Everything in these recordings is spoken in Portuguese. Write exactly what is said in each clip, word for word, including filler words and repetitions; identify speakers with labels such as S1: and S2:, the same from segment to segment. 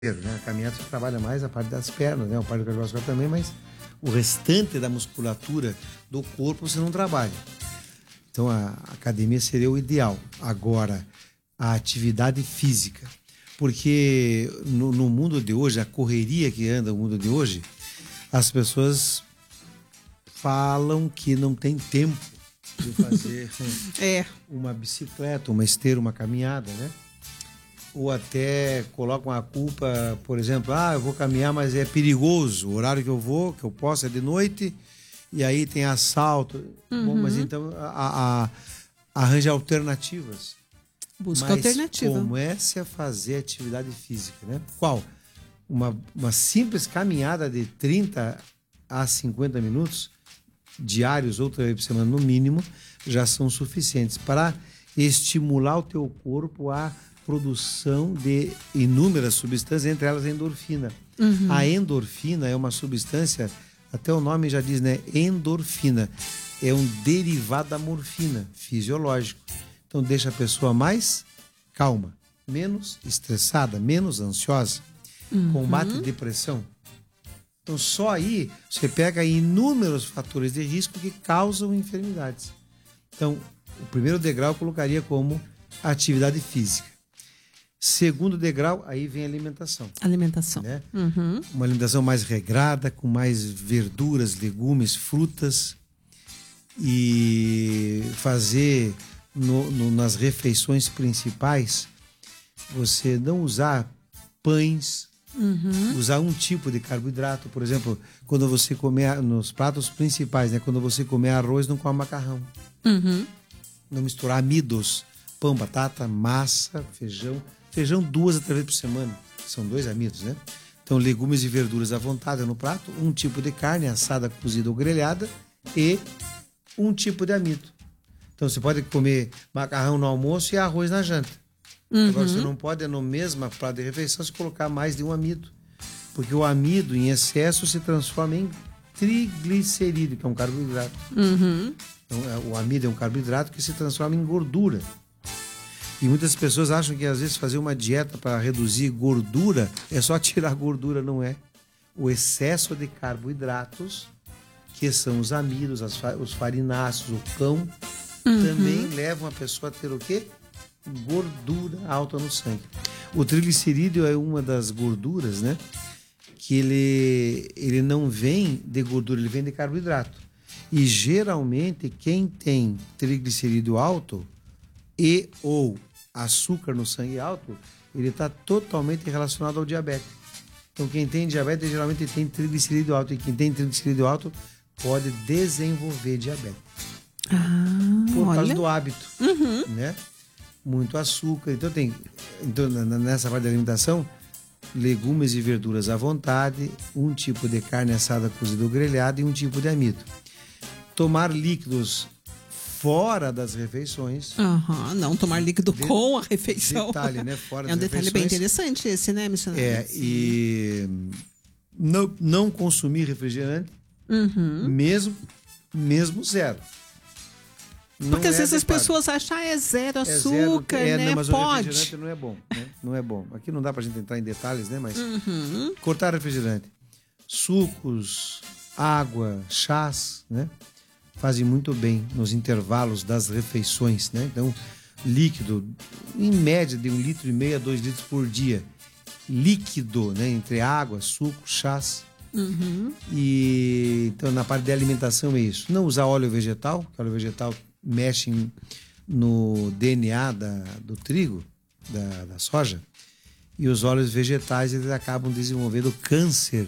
S1: né? A caminhada você trabalha mais a parte das pernas, né? A parte do cardiovascular também, mas o restante da musculatura do corpo você não trabalha. Então a academia seria o ideal. Agora, a atividade física. Porque no, no mundo de hoje, a correria que anda no mundo de hoje, as pessoas falam que não tem tempo de fazer
S2: é.
S1: uma bicicleta, uma esteira, uma caminhada, né? Ou até colocam a culpa, por exemplo, ah, eu vou caminhar, mas é perigoso. O horário que eu vou, que eu posso, é de noite, e aí tem assalto. Uhum. Bom, mas então a, a, arranja alternativas.
S2: Busca
S1: mas
S2: alternativa.
S1: comece a fazer atividade física, né? Qual? Uma, uma simples caminhada de trinta a cinquenta minutos, diários, outra vez por semana no mínimo, já são suficientes para estimular o teu corpo a produção de inúmeras substâncias, entre elas a endorfina. Uhum. A endorfina é uma substância, até o nome já diz, né? Endorfina. É um derivado da morfina, fisiológico. Então deixa a pessoa mais calma, menos estressada, menos ansiosa, uhum. combate a depressão. Então só aí você pega inúmeros fatores de risco que causam enfermidades. Então o primeiro degrau eu colocaria como atividade física. Segundo degrau, aí vem a alimentação.
S2: Alimentação.
S1: Né?
S2: Uhum.
S1: Uma alimentação mais regrada, com mais verduras, legumes, frutas. E fazer no, no, nas refeições principais, você não usar pães, uhum. usar um tipo de carboidrato. Por exemplo, quando você comer nos pratos principais, né? Quando você comer arroz, não come macarrão.
S2: Uhum.
S1: Não misturar amidos. Pão, batata, massa, feijão. Feijão duas a três vezes por semana. São dois amidos, né? Então, legumes e verduras à vontade no prato. Um tipo de carne, assada, cozida ou grelhada. E um tipo de amido. Então, você pode comer macarrão no almoço e arroz na janta. Uhum. Agora, você não pode, no mesmo prato de refeição, se colocar mais de um amido. Porque o amido, em excesso, se transforma em triglicerídeo, que é um carboidrato.
S2: Uhum.
S1: Então, o amido é um carboidrato que se transforma em gordura. E muitas pessoas acham que às vezes fazer uma dieta para reduzir gordura é só tirar gordura, não é. O excesso de carboidratos, que são os amidos, as, os farináceos, o pão, uhum. também levam a pessoa a ter o quê? Gordura alta no sangue. O triglicerídeo é uma das gorduras, né? Que ele, ele não vem de gordura, ele vem de carboidrato. E geralmente quem tem triglicerídeo alto e ou açúcar no sangue alto, ele está totalmente relacionado ao diabetes. Então quem tem diabetes geralmente tem triglicerídeo alto, e quem tem triglicerídeo alto pode desenvolver diabetes.
S2: Ah,
S1: por
S2: olha.
S1: causa do hábito,
S2: uhum.
S1: né? Muito açúcar. Então tem, então nessa parte da alimentação, legumes e verduras à vontade, um tipo de carne assada, cozida ou grelhada e um tipo de amido. Tomar líquidos fora das refeições.
S2: Uhum, não tomar líquido de, com a refeição.
S1: Detalhe, né? Fora
S2: é um
S1: das
S2: detalhe
S1: refeições.
S2: bem interessante esse, né, missionário?
S1: É, e não, não consumir refrigerante,
S2: uhum.
S1: mesmo, mesmo zero. Não
S2: Porque às
S1: é
S2: vezes
S1: adequado.
S2: as pessoas acham que ah, é zero
S1: É
S2: açúcar,
S1: zero, é,
S2: né?
S1: não, mas
S2: Pode.
S1: o refrigerante não é bom, né? Não é bom. Aqui não dá pra gente entrar em detalhes, né? Mas
S2: uhum.
S1: cortar refrigerante. Sucos, água, chás, né? Fazem muito bem nos intervalos das refeições, né? Então, líquido, em média de um litro e meio a dois litros por dia. Líquido, né? Entre água, suco, chás.
S2: Uhum.
S1: E então, na parte de alimentação é isso. Não usar óleo vegetal, que óleo vegetal mexe no D N A da, do trigo, da, da soja. E os óleos vegetais, eles acabam desenvolvendo câncer.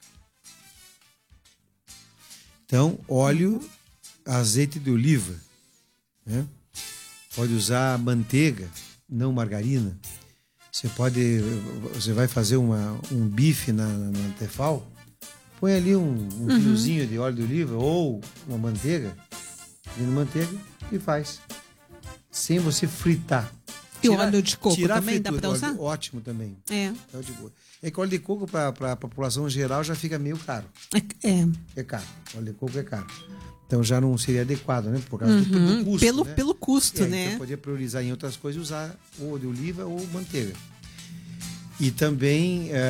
S1: Então, óleo, azeite de oliva, né? Pode usar manteiga, não margarina. Você pode, você vai fazer uma, um bife na, na, na Tefal, põe ali um, um uhum. fiozinho de óleo de oliva ou uma manteiga, de manteiga e faz, sem você fritar.
S2: E o óleo de coco também dá para usar?
S1: Óleo, ótimo também.
S2: É.
S1: É, de boa. É que óleo de coco para a população geral já fica meio caro.
S2: É.
S1: É caro. Óleo de coco é caro. Então já não seria adequado, né? Por causa
S2: uhum.
S1: do, do custo.
S2: Pelo,
S1: né?
S2: pelo custo,
S1: é,
S2: né?
S1: Então podia priorizar em outras coisas e usar ou de oliva ou manteiga. E também